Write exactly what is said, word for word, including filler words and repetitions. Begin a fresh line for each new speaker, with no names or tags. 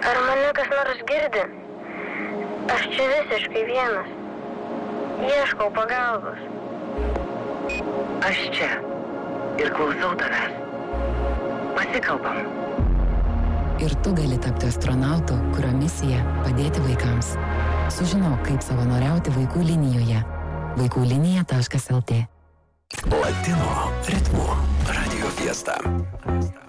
Ar mane kas nors girdi? Aš čia visiškai vienas. Ieškau pagalbos.
Aš čia ir klausau tavęs. Pasikalbam.
Ir tu gali tapti astronautu, kurio misija padėti vaikams. Sužinok, kaip savanoriauti vaikų linijoje. vaikų linija taškas el tė.
Latino ritmų Radio Fiesta.